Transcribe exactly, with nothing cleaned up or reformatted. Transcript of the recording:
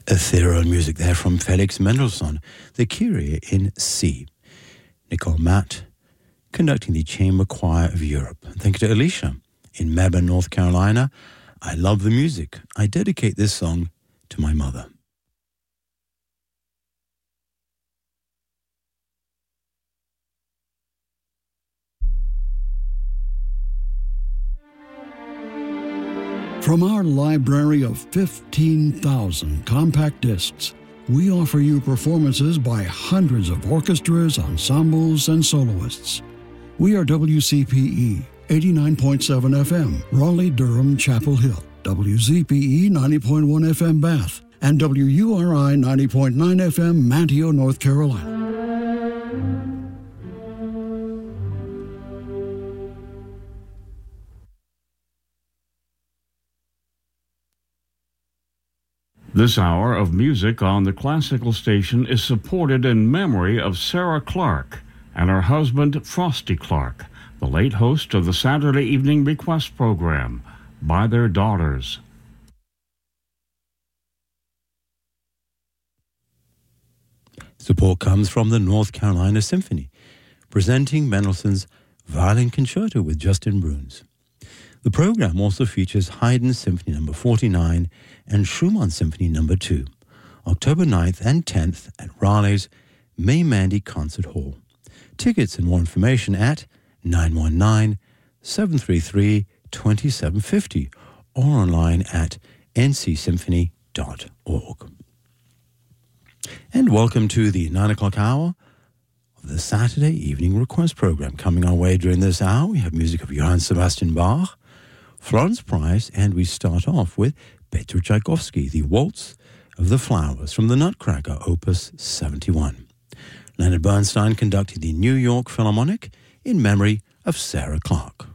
Ethereal music there from Felix Mendelssohn, the Kyrie in C. Nicole Matt conducting the Chamber Choir of Europe. Thank you to Alicia in Melbourne, North Carolina. I love the music. I dedicate this song to my mother. From our library of fifteen thousand compact discs, we offer you performances by hundreds of orchestras, ensembles, and soloists. We are W C P E, eighty-nine point seven F M, Raleigh, Durham, Chapel Hill, W Z P E, ninety point one F M, Bath, and W U R I, ninety point nine F M, Manteo, North Carolina. This hour of music on the Classical Station is supported in memory of Sarah Clark and her husband, Frosty Clark, the late host of the Saturday Evening Request program, by their daughters. Support comes from the North Carolina Symphony, presenting Mendelssohn's Violin Concerto with Justin Bruns. The program also features Haydn Symphony Number forty-nine and Schumann Symphony Number two, October ninth and tenth at Raleigh's May Mandy Concert Hall. Tickets and more information at nine one nine, seven three three, two seven five zero or online at n c symphony dot org. And welcome to the nine o'clock hour of the Saturday Evening Request program. Coming our way during this hour, we have music of Johann Sebastian Bach, Florence Price, and we start off with Peter Tchaikovsky, the Waltz of the Flowers from the Nutcracker, Opus seventy-one. Leonard Bernstein conducting the New York Philharmonic in memory of Sarah Clark.